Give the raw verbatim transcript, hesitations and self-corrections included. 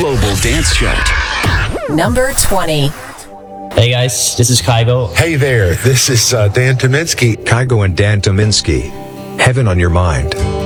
Global Dance Chart. Number twenty. Hey guys, this is Kygo. Hey there, this is uh, Dan Tominski. Kygo and Dan Tominski. Heaven on Your Mind.